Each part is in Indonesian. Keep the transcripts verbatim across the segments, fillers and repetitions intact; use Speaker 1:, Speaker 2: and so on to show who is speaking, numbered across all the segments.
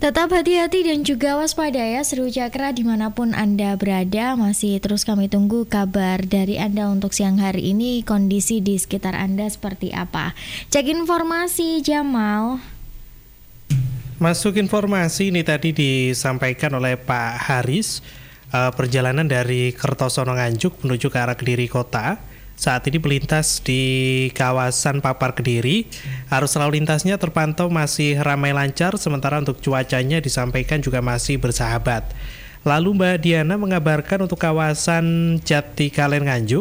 Speaker 1: Tetap hati-hati dan juga waspada ya Seru Cakra dimanapun Anda berada. Masih terus kami tunggu kabar dari Anda untuk siang hari ini. Kondisi di sekitar Anda seperti apa? Cek informasi Jamal.
Speaker 2: Masuk informasi ini tadi disampaikan oleh Pak Haris. uh, Perjalanan dari Kertosono Nganjuk menuju ke arah Kediri Kota saat ini melintas di kawasan Papar Kediri. Arus lalu lintasnya terpantau masih ramai lancar, sementara untuk cuacanya disampaikan juga masih bersahabat. Lalu Mbak Diana mengabarkan untuk kawasan Jati Kalen Nganjuk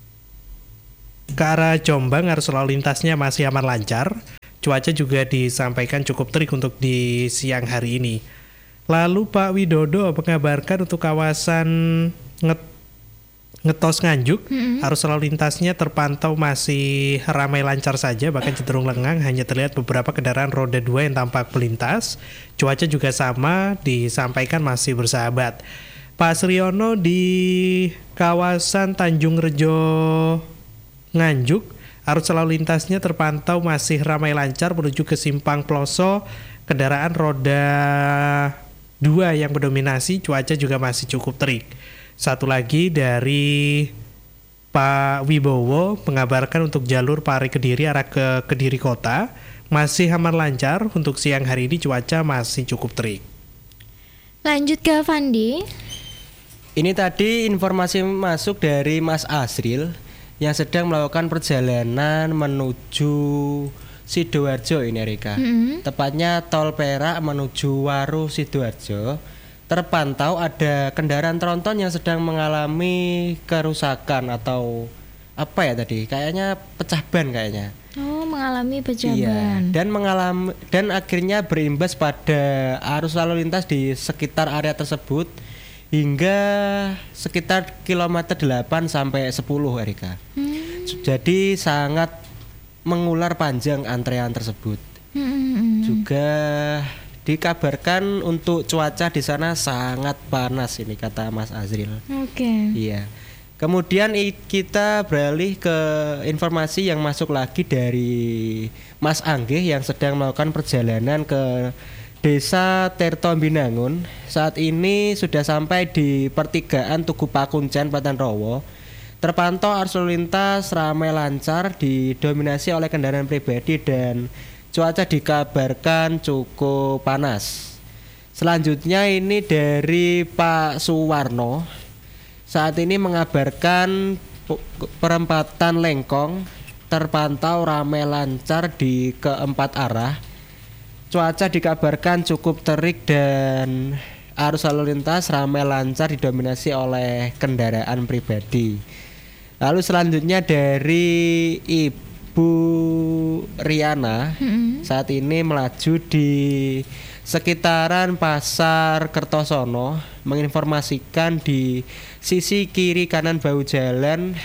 Speaker 2: ke arah Jombang arus lalu lintasnya masih aman lancar. Cuaca juga disampaikan cukup terik untuk di siang hari ini. Lalu Pak Widodo mengabarkan untuk kawasan Nget Ngetos Nganjuk, mm-hmm. arus lalu lintasnya terpantau masih ramai lancar saja, bahkan cenderung lengang, hanya terlihat beberapa kendaraan roda dua yang tampak melintas. Cuaca juga sama, disampaikan masih bersahabat. Pak Sriono di kawasan Tanjung Rejo Nganjuk, arus lalu lintasnya terpantau masih ramai lancar menuju ke Simpang Ploso, kendaraan roda dua yang mendominasi, cuaca juga masih cukup terik. Satu lagi dari Pak Wibowo mengabarkan untuk jalur Pare Kediri arah ke Kediri Kota masih aman lancar. Untuk siang hari ini cuaca masih cukup terik.
Speaker 1: Lanjut ke Fandi.
Speaker 3: Ini tadi informasi masuk dari Mas Asril yang sedang melakukan perjalanan menuju Sidoarjo ini Rika. Mm-hmm. Tepatnya tol Perak menuju Waru Sidoarjo. Terpantau ada kendaraan tronton yang sedang mengalami kerusakan atau apa ya tadi? Kayaknya pecah ban kayaknya.
Speaker 1: Oh, mengalami pecah
Speaker 3: iya,
Speaker 1: ban.
Speaker 3: Dan mengalami dan akhirnya berimbas pada arus lalu lintas di sekitar area tersebut hingga sekitar kilometer delapan sampai sepuluh Erika. Hmm. Jadi sangat mengular panjang antrean tersebut. Hmm. Juga dikabarkan untuk cuaca di sana sangat panas ini kata Mas Azril.
Speaker 1: Oke. Okay.
Speaker 3: Iya. Kemudian kita beralih ke informasi yang masuk lagi dari Mas Anggih yang sedang melakukan perjalanan ke Desa Tirto Binangun. Saat ini sudah sampai di pertigaan Tugu Pakuncen Patenrowo. Terpantau arus lalu lintas ramai lancar didominasi oleh kendaraan pribadi dan cuaca dikabarkan cukup panas. Selanjutnya ini dari Pak Suwarno. Saat ini mengabarkan perempatan Lengkong terpantau ramai lancar di keempat arah. Cuaca dikabarkan cukup terik dan arus lalu lintas ramai lancar didominasi oleh kendaraan pribadi. Lalu selanjutnya dari Ibu Bu Riana mm-hmm. saat ini melaju di sekitaran Pasar Kertosono, menginformasikan di sisi kiri kanan bahu jalan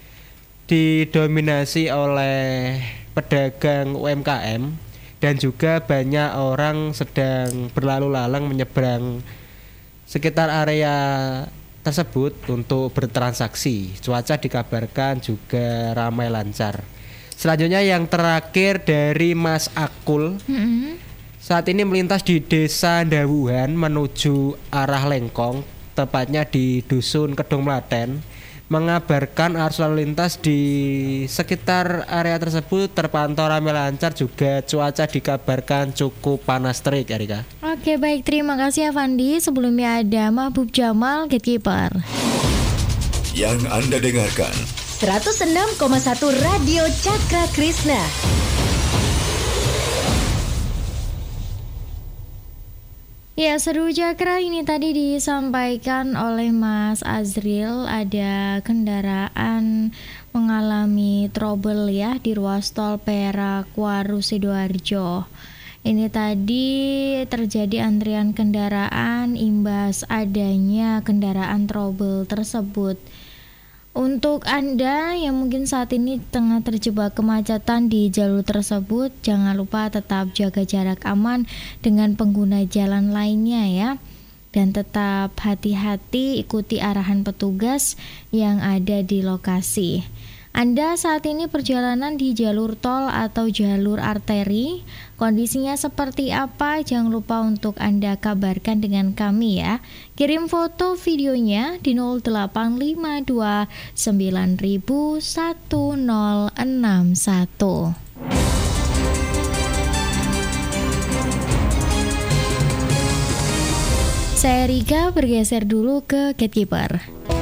Speaker 3: didominasi oleh pedagang U M K M dan juga banyak orang sedang berlalu lalang menyeberang sekitar area tersebut untuk bertransaksi. Cuaca dikabarkan juga ramai lancar. Selanjutnya yang terakhir dari Mas Akul. Mm-hmm. Saat ini melintas di Desa Dawuhan menuju arah Lengkong, tepatnya di Dusun Kedung Mlaten. Mengabarkan arus lalu lintas di sekitar area tersebut terpantau ramai lancar, juga cuaca dikabarkan cukup panas terik Erika.
Speaker 1: Oke baik, terima kasih Avandi. Sebelumnya ada Mahbub Jamal, Gatekeeper.
Speaker 4: Yang Anda dengarkan
Speaker 5: seratus enam koma satu Radio Cakra Krishna.
Speaker 1: Ya, Seru Cakra ini tadi disampaikan oleh Mas Azril, ada kendaraan mengalami trouble ya di ruas tol Perak Waru Sidoarjo. Ini tadi terjadi antrian kendaraan imbas adanya kendaraan trouble tersebut. Untuk Anda yang mungkin saat ini tengah terjebak kemacetan di jalur tersebut, jangan lupa tetap jaga jarak aman dengan pengguna jalan lainnya ya. Dan tetap hati-hati ikuti arahan petugas yang ada di lokasi. Anda saat ini perjalanan di jalur tol atau jalur arteri, kondisinya seperti apa? Jangan lupa untuk Anda kabarkan dengan kami ya. Kirim foto videonya di nol delapan lima dua sembilan nol satu nol enam satu. Saya Rika bergeser dulu ke Gatekeeper.